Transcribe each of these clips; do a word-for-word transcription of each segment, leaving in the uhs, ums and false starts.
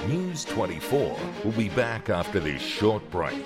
News twenty-four will be back after this short break.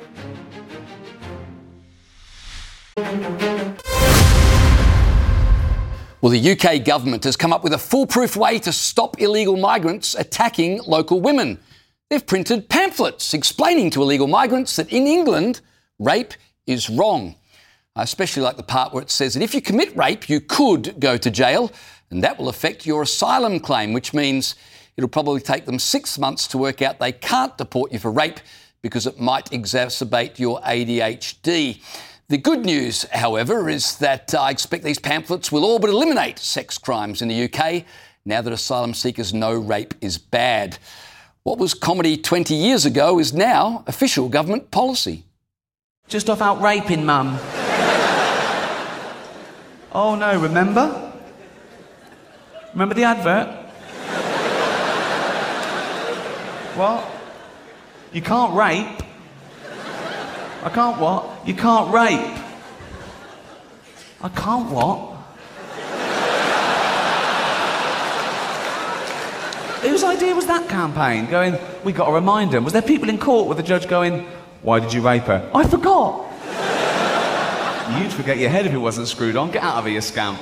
Well, the U K government has come up with a foolproof way to stop illegal migrants attacking local women. They've printed pamphlets explaining to illegal migrants that in England, rape is wrong. I especially like the part where it says that if you commit rape, you could go to jail, and that will affect your asylum claim, which means it'll probably take them six months to work out they can't deport you for rape because it might exacerbate your A D H D. The good news, however, is that I expect these pamphlets will all but eliminate sex crimes in the U K now that asylum seekers know rape is bad. What was comedy twenty years ago is now official government policy. Just off out raping, Mum. Oh no, remember? Remember the advert? What? You can't rape. I can't what? You can't rape. I can't what? Whose idea was that campaign? Going, we got to remind them. Was there people in court with the judge going, why did you rape her? I forgot. You'd forget your head if it wasn't screwed on. Get out of here, you scamp.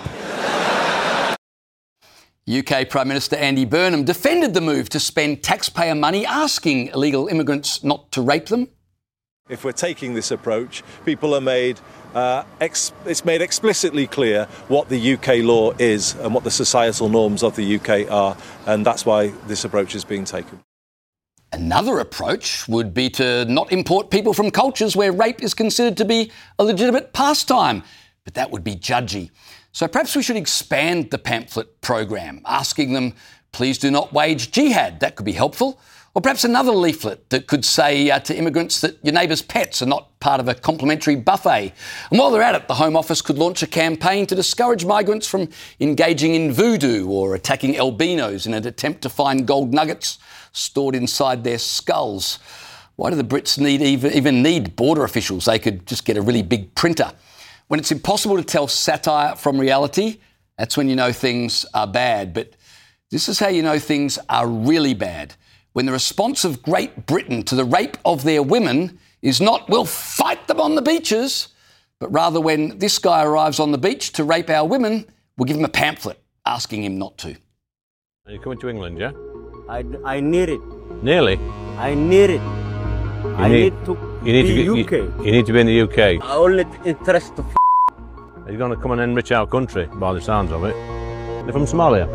U K Prime Minister Andy Burnham defended the move to spend taxpayer money asking illegal immigrants not to rape them. If we're taking this approach, people are made, uh, ex- it's made explicitly clear what the U K law is and what the societal norms of the U K are, and that's why this approach is being taken. Another approach would be to not import people from cultures where rape is considered to be a legitimate pastime, but that would be judgy. So perhaps we should expand the pamphlet program, asking them, please do not wage jihad. That could be helpful. Or perhaps another leaflet that could say uh, to immigrants that your neighbour's pets are not part of a complimentary buffet. And while they're at it, the Home Office could launch a campaign to discourage migrants from engaging in voodoo or attacking albinos in an attempt to find gold nuggets stored inside their skulls. Why do the Brits need even, even need border officials? They could just get a really big printer. When it's impossible to tell satire from reality, that's when you know things are bad. But this is how you know things are really bad. When the response of Great Britain to the rape of their women is not, we'll fight them on the beaches, but rather when this guy arrives on the beach to rape our women, we'll give him a pamphlet asking him not to. Are you coming to England, yeah? I, I need it. Nearly? I need it. You I need, need to you need be to be, U K. You, you need to be in the U K. I only interest to f***. Are you going to come and enrich our country, by the sounds of it? They're from Somalia.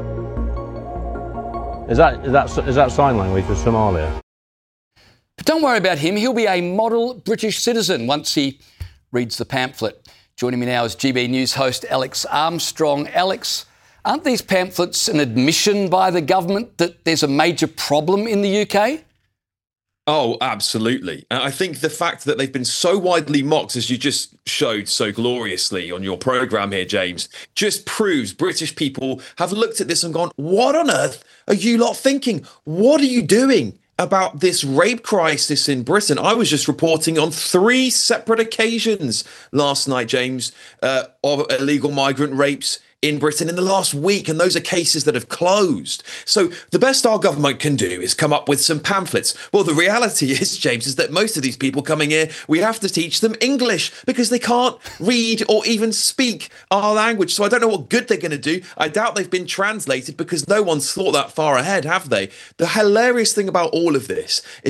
Is that, is that, is that sign language for Somalia? But don't worry about him. He'll be a model British citizen once he reads the pamphlet. Joining me now is G B News host Alex Armstrong. Alex, aren't these pamphlets an admission by the government that there's a major problem in the U K? Oh, absolutely. And I think the fact that they've been so widely mocked, as you just showed so gloriously on your programme here, James, just proves British people have looked at this and gone, what on earth are you lot thinking? What are you doing about this rape crisis in Britain? I was just reporting on three separate occasions last night, James, uh, of illegal migrant rapes in Britain in the last week, and those are cases that have closed. So the best our government can do is come up with some pamphlets. Well, the reality is, James, is that most of these people coming here, we have to teach them English because they can't read or even speak our language. So I don't know what good they're going to do. I doubt they've been translated because no one's thought that far ahead, have they? The hilarious thing about all of this is